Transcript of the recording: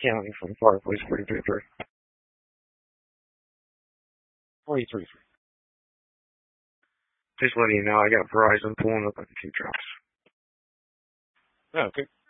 County from Fireplace 333. 333. Just letting you know, I got Verizon pulling up at the 2 trucks. Oh, okay.